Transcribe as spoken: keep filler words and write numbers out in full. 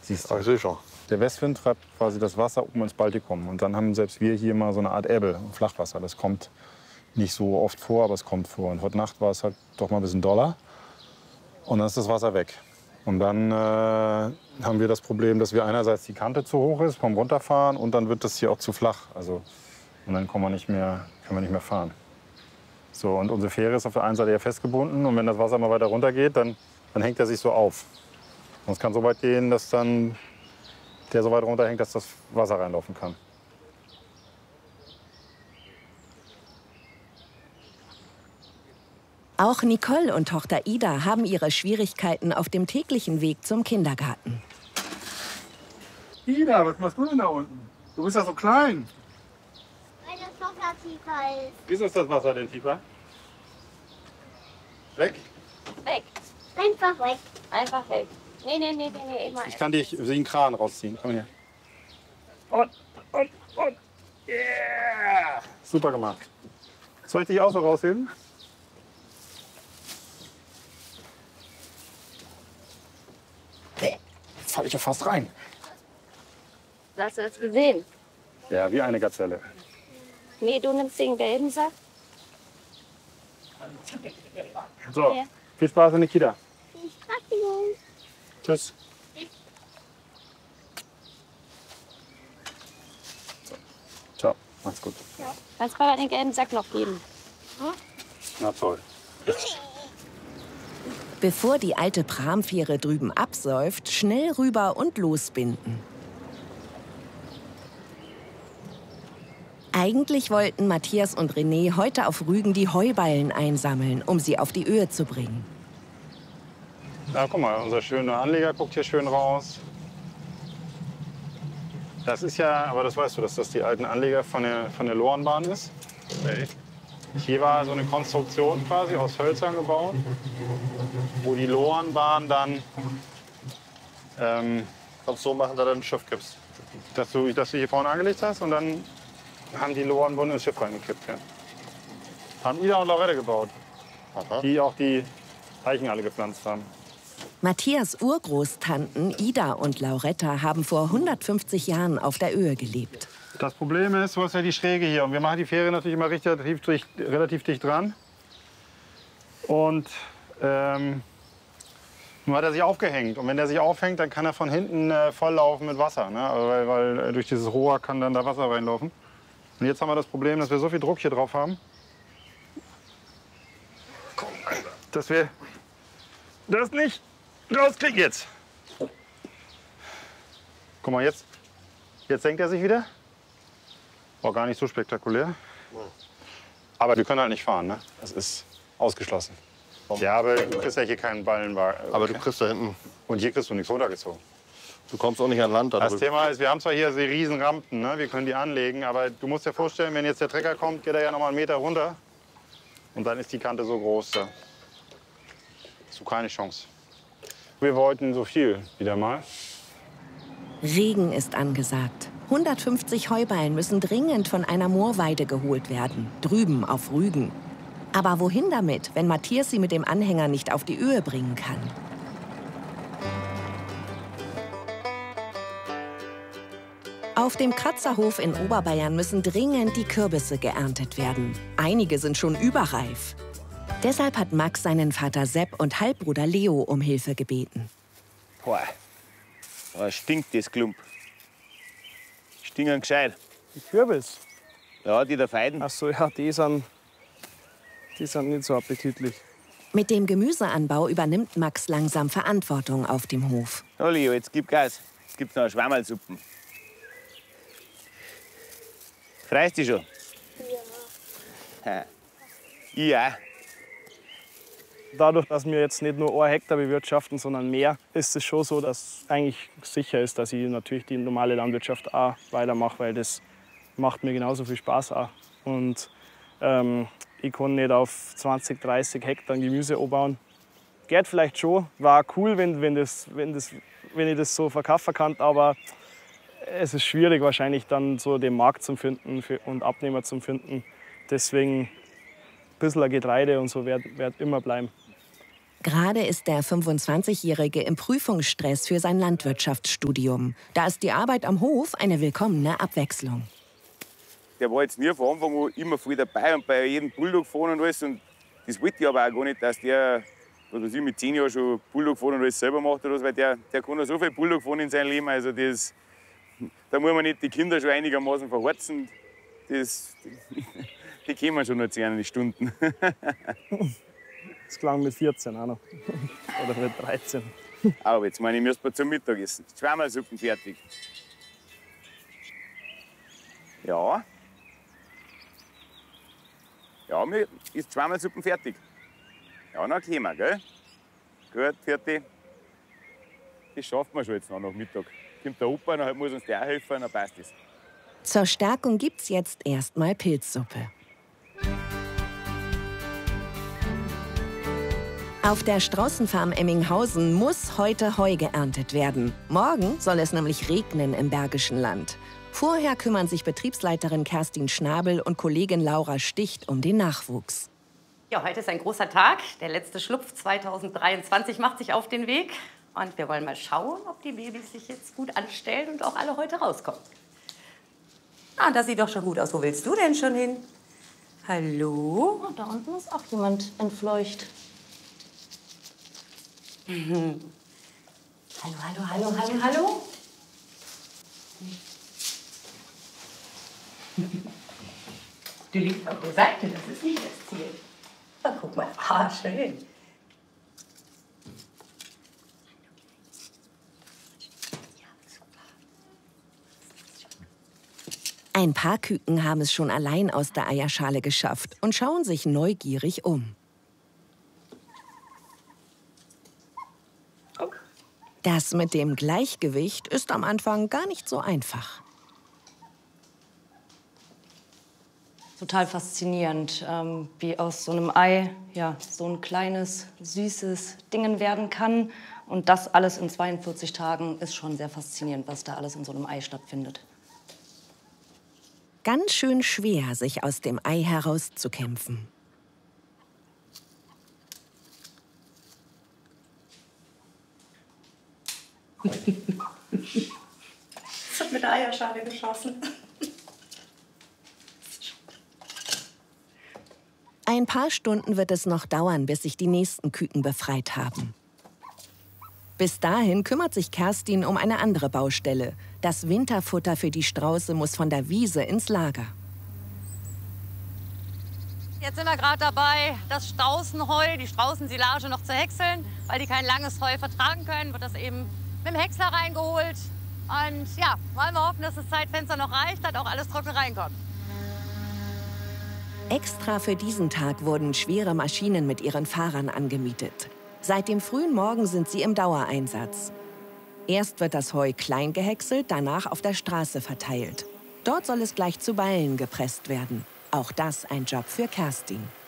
Siehst du. Ach, ich sehe schon. Der Westwind treibt quasi das Wasser oben ins Baltikum. Und dann haben selbst wir hier mal so eine Art Ebbe, Flachwasser. Das kommt nicht so oft vor, aber es kommt vor. Und heute Nacht war es halt doch mal ein bisschen doller. Und dann ist das Wasser weg. Und dann äh, haben wir das Problem, dass wir einerseits die Kante zu hoch ist vom Runterfahren und dann wird das hier auch zu flach. Also, und dann können wir nicht mehr, können wir nicht mehr fahren. So, und unsere Fähre ist auf der einen Seite ja festgebunden. Und wenn das Wasser mal weiter runter geht, dann, dann hängt er sich so auf. Und es kann so weit gehen, dass dann der so weit runterhängt, dass das Wasser reinlaufen kann. Auch Nicole und Tochter Ida haben ihre Schwierigkeiten auf dem täglichen Weg zum Kindergarten. Ida, was machst du denn da unten? Du bist ja so klein. Weil das Wasser tiefer ist. Wieso ist das Wasser denn tiefer? Weg? Weg. Einfach weg. Einfach weg. Nee, nee, nee, nee, nee, immer. Ich kann dich wie einen Kran rausziehen. Komm her. Und, und, und. Yeah! Super gemacht. Soll ich dich auch so rausheben? Jetzt falle ich ja fast rein. Hast du das gesehen? Ja, wie eine Gazelle. Nee, du nimmst den gelben Sack. So, viel Spaß in der Kita. Ich frag die Jungs. Tschüss. So. Ciao, mach's gut. Kannst Papa den gelben Sack noch geben? Na toll. Bevor die alte Pramfähre drüben absäuft, schnell rüber und losbinden. Eigentlich wollten Matthias und René heute auf Rügen die Heuballen einsammeln, um sie auf die Öhe zu bringen. Ja, guck mal, unser schöner Anleger guckt hier schön raus. Das ist ja, aber das weißt du, dass das die alten Anleger von der, von der Lorenbahn ist. Okay. Hier war so eine Konstruktion quasi aus Hölzern gebaut, wo die Lorenbahn dann, ähm, Kannst du so machen, dass du ein Schiff gibst. dass, du, dass du hier vorne angelegt hast und dann haben die Lorenbahn ins Schiff reingekippt. Ja. Haben Ida und Laurette gebaut, Aha. die auch die Eichen alle gepflanzt haben. Matthias' Urgroßtanten Ida und Lauretta haben vor hundertfünfzig Jahren auf der Öhe gelebt. Das Problem ist, du hast ja die Schräge hier und wir machen die Fähre natürlich immer relativ dicht, relativ dicht dran. Und ähm, nun hat er sich aufgehängt. Und wenn er sich aufhängt, dann kann er von hinten äh, volllaufen mit Wasser. Ne? Also weil, weil äh, durch dieses Rohr kann dann da Wasser reinlaufen. Und jetzt haben wir das Problem, dass wir so viel Druck hier drauf haben, dass wir das nicht rauskriegen jetzt. Guck mal, jetzt, jetzt senkt er sich wieder. War gar nicht so spektakulär. Aber wir können halt nicht fahren, ne? Das ist ausgeschlossen. Ja, aber du kriegst ja hier keinen Ballen. Aber du kriegst da hinten. Und hier kriegst du nichts runtergezogen. Du kommst auch nicht an Land. Das Thema ist, wir haben zwar hier so riesen Rampen, ne? Wir können die anlegen, aber du musst dir vorstellen, wenn jetzt der Trecker kommt, geht er ja noch mal einen Meter runter. Und dann ist die Kante so groß da. Hast du keine Chance. Wir wollten so viel wieder mal. Regen ist angesagt. hundertfünfzig Heuballen müssen dringend von einer Moorweide geholt werden, drüben auf Rügen. Aber wohin damit, wenn Matthias sie mit dem Anhänger nicht auf die Öhe bringen kann? Auf dem Kratzerhof in Oberbayern müssen dringend die Kürbisse geerntet werden. Einige sind schon überreif. Deshalb hat Max seinen Vater Sepp und Halbbruder Leo um Hilfe gebeten. Boah, da stinkt das Klump. Stinken gescheit. Die Kürbis? Ja, die der Feiden. Ach so, ja, die sind, die sind nicht so appetitlich. Mit dem Gemüseanbau übernimmt Max langsam Verantwortung auf dem Hof. Ja, Leo, jetzt gib Gas. Jetzt gibt's noch Schwammerlsuppen. Freust du dich schon? Ja. Ich auch. Dadurch, dass wir jetzt nicht nur ein Hektar bewirtschaften, sondern mehr, ist es schon so, dass eigentlich sicher ist, dass ich natürlich die normale Landwirtschaft auch weitermache, weil das macht mir genauso viel Spaß auch. Und ähm, ich kann nicht auf zwanzig, dreißig Hektar Gemüse anbauen. Geht vielleicht schon, war cool, wenn, wenn, das, wenn, das, wenn ich das so verkaufen kann, aber es ist schwierig wahrscheinlich dann so den Markt zu finden und Abnehmer zu finden. Deswegen ein bisschen Getreide und so wird, wird immer bleiben. Gerade ist der fünfundzwanzigjährige im Prüfungsstress für sein Landwirtschaftsstudium. Da ist die Arbeit am Hof eine willkommene Abwechslung. Der war jetzt nie von Anfang an immer viel dabei und bei jedem Bulldog fahren und alles. Und das wollte ich aber auch gar nicht, dass der, was weiß ich, mit zehn Jahren schon Bulldog fahren und alles selber macht oder was, weil der, der kann ja so viel Bulldog fahren in seinem Leben. Also das, da muss man nicht die Kinder schon einigermaßen verheizen. Das, die kommen schon noch zehn Stunden. Das klang mit vierzehn auch noch. Oder mit dreizehn. Aber jetzt meine ich, müsste man zum Mittagessen. Zweimal Suppen fertig. Ja. Ja, mir ist zweimal Suppen fertig. Ja, dann kommen wir, gell? Gut, fertig. Das schafft man schon jetzt noch nach Mittag. Kommt der Opa, dann muss uns der auch helfen, dann passt es. Zur Stärkung gibt's jetzt erstmal Pilzsuppe. Auf der Straußenfarm Emminghausen muss heute Heu geerntet werden. Morgen soll es nämlich regnen im Bergischen Land. Vorher kümmern sich Betriebsleiterin Kerstin Schnabel und Kollegin Laura Sticht um den Nachwuchs. Ja, heute ist ein großer Tag. Der letzte Schlupf zweitausenddreiundzwanzig macht sich auf den Weg. Und wir wollen mal schauen, ob die Babys sich jetzt gut anstellen und auch alle heute rauskommen. Ah, das sieht doch schon gut aus. Wo willst du denn schon hin? Hallo? Oh, da unten ist auch jemand entfleucht. Mhm. Hallo, hallo, hallo, hallo, hallo. Du liegst auf der Seite, das ist nicht das Ziel. Na, guck mal, ah, schön. Ein paar Küken haben es schon allein aus der Eierschale geschafft und schauen sich neugierig um. Das mit dem Gleichgewicht ist am Anfang gar nicht so einfach. Total faszinierend, ähm, wie aus so einem Ei ja, so ein kleines, süßes Ding werden kann. Und das alles in zweiundvierzig Tagen ist schon sehr faszinierend, was da alles in so einem Ei stattfindet. Ganz schön schwer, sich aus dem Ei herauszukämpfen. Das hat mit der Eierschale geschossen. Ein paar Stunden wird es noch dauern, bis sich die nächsten Küken befreit haben. Bis dahin kümmert sich Kerstin um eine andere Baustelle. Das Winterfutter für die Strauße muss von der Wiese ins Lager. Jetzt sind wir gerade dabei, das Straußenheu, die Straußensilage noch zu häckseln. Weil die kein langes Heu vertragen können, wird das eben mit dem Häcksler reingeholt. Und ja, wollen wir hoffen, dass das Zeitfenster noch reicht, dass auch alles trocken reinkommt. Extra für diesen Tag wurden schwere Maschinen mit ihren Fahrern angemietet. Seit dem frühen Morgen sind sie im Dauereinsatz. Erst wird das Heu klein gehäckselt, danach auf der Straße verteilt. Dort soll es gleich zu Ballen gepresst werden. Auch das ein Job für Kerstin.